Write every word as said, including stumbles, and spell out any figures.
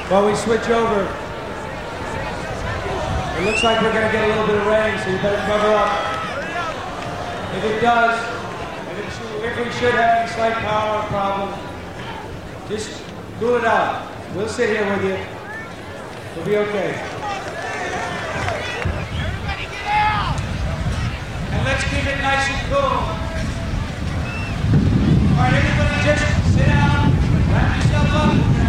While we switch over, it looks like we're going to get a little bit of rain, so you better cover up. If it does, if, it should, if we should have any slight power problem, just cool it out. We'll sit here with you. We'll be okay. Everybody get out! And let's keep it nice and cool. All right, everybody just sit down, wrap yourself up.